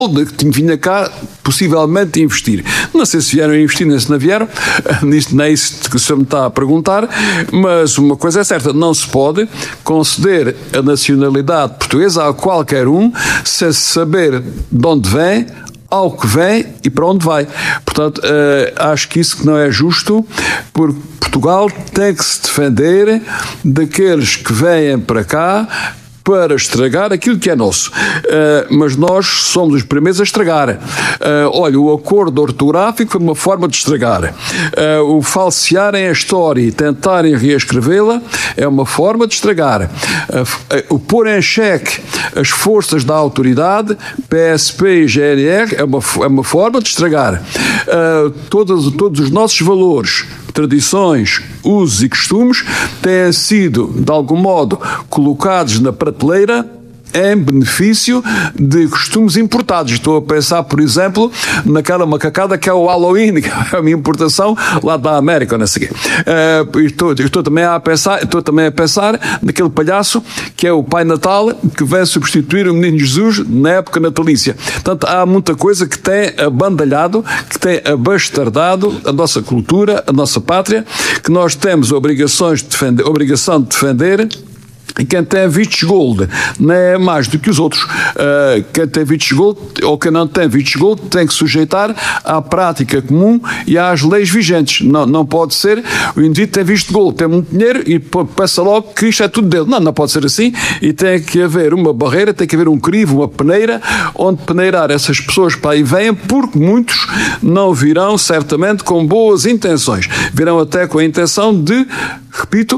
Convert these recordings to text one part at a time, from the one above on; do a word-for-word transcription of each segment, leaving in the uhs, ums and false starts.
que vinha cá possivelmente investir. Não sei se vieram a investir, nem se não vieram, nisto nem é isso que o senhor me está a perguntar, mas uma coisa é certa, não se pode conceder a nacionalidade portuguesa a qualquer um sem saber de onde vem, ao que vem e para onde vai. Portanto, acho que isso que não é justo, porque Portugal tem que se defender daqueles que vêm para cá para estragar aquilo que é nosso. Uh, mas nós somos os primeiros a estragar. Uh, olha, o acordo ortográfico foi uma forma de estragar. Uh, o falsearem a história e tentarem reescrevê-la é uma forma de estragar. Uh, uh, o pôr em xeque as forças da autoridade, P S P e G N R, é uma, é uma forma de estragar. Uh, todos, todos os nossos valores, tradições, usos e costumes têm sido, de algum modo, colocados na prateleira em benefício de costumes importados. Estou a pensar, por exemplo, naquela macacada que é o Halloween, que é uma importação lá da América, não sei o quê. Uh, estou, estou, também a pensar, estou também a pensar naquele palhaço que é o Pai Natal, que vem substituir o Menino Jesus na época natalícia. Portanto, há muita coisa que tem abandalhado, que tem abastardado a nossa cultura, a nossa pátria, que nós temos obrigações de defender, obrigação de defender. E quem tem vistos gold não é mais do que os outros. Uh, quem tem vistos gold ou quem não tem vistos gold tem que sujeitar à prática comum e às leis vigentes. Não, não pode ser o indivíduo tem visto gold, tem muito dinheiro e pensa logo que isto é tudo dele. Não, não pode ser assim e tem que haver uma barreira, tem que haver um crivo, uma peneira, onde peneirar essas pessoas para aí vêm, porque muitos não virão certamente com boas intenções. Virão até com a intenção de, repito,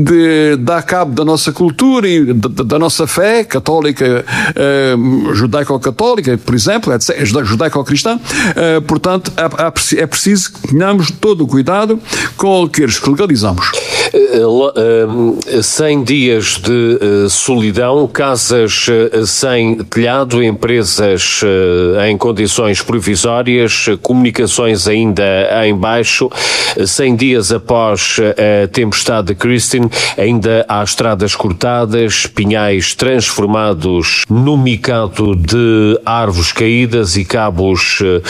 de dar cabo da nossa cultura e da, da nossa fé católica, eh, judaico-católica, por exemplo, judaico-cristã. Eh, portanto, é, é preciso que tenhamos todo o cuidado com aqueles que legalizamos. cem dias de solidão, casas sem telhado, empresas em condições provisórias, comunicações ainda em baixo. cem dias após a tempestade de Christine, ainda há estradas cortadas, pinhais transformados no micado de árvores caídas e cabos uh,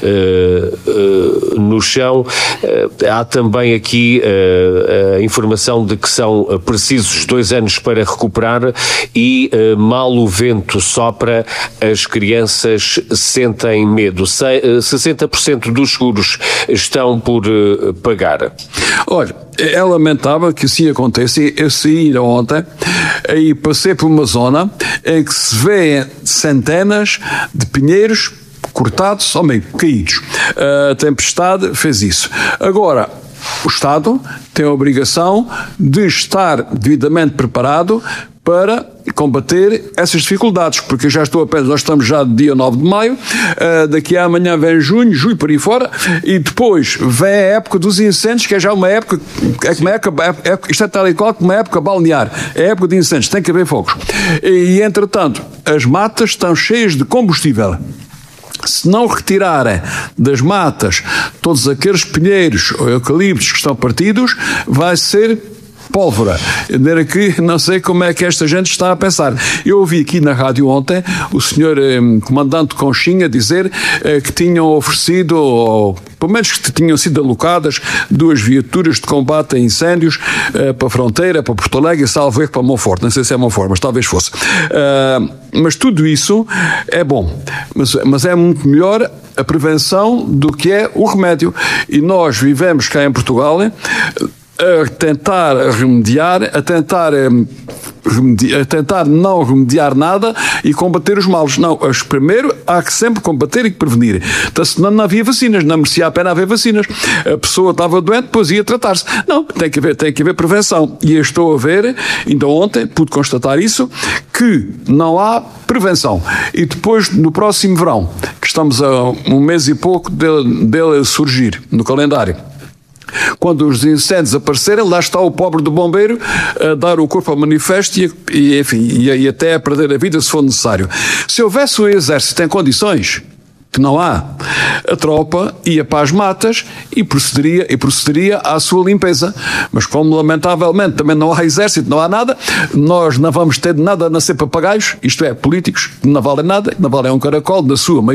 uh, no chão. Uh, há também aqui uh, a informação de que são precisos dois anos para recuperar e uh, mal o vento sopra, as crianças sentem medo. Se, uh, sessenta por cento dos seguros estão por uh, pagar. Olha, é lamentável que assim aconteça. Eu saí ontem e passei por uma zona em que se vê centenas de pinheiros cortados ao meio, caídos. A tempestade fez isso. Agora, o Estado tem a obrigação de estar devidamente preparado para combater essas dificuldades, porque eu já estou a pensar, nós estamos já dia nove de maio, uh, daqui a amanhã vem junho, julho, por aí fora, e depois vem a época dos incêndios, que é já uma época, é uma época, é, é, isto é tal e qual como uma época balnear, é a época de incêndios, tem que haver fogos. E, e entretanto, as matas estão cheias de combustível. Se não retirarem das matas todos aqueles pinheiros ou eucaliptos que estão partidos, vai ser pólvora. Aqui, não sei como é que esta gente está a pensar. Eu ouvi aqui na rádio ontem o senhor eh, comandante Conchinha dizer eh, que tinham oferecido, ou pelo menos que tinham sido alocadas, duas viaturas de combate a incêndios eh, para a fronteira, para Porto Alegre e salvo erro para Monforte. Não sei se é Monforte, mas talvez fosse. Uh, mas tudo isso é bom. Mas, mas é muito melhor a prevenção do que é o remédio. E nós vivemos cá em Portugal a tentar remediar, a tentar, remediar, a tentar não remediar nada e combater os males. Não, primeiro há que sempre combater e prevenir. Então, senão não havia vacinas, não merecia a pena haver vacinas. A pessoa estava doente, depois ia tratar-se. Não, tem que haver, tem que haver prevenção. E eu estou a ver, ainda ontem pude constatar isso, que não há prevenção. E depois, no próximo verão, que estamos a um mês e pouco dele, dele surgir no calendário, quando os incêndios aparecerem, lá está o pobre do bombeiro a dar o corpo ao manifesto e, e, enfim, e, e até a perder a vida se for necessário. Se houvesse um exército em condições, que não há, a tropa ia para as matas e procederia, e procederia à sua limpeza. Mas como lamentavelmente também não há exército, não há nada, nós não vamos ter nada a nascer papagaios, isto é, políticos, que não valem nada, não valem um caracol, na sua maioria.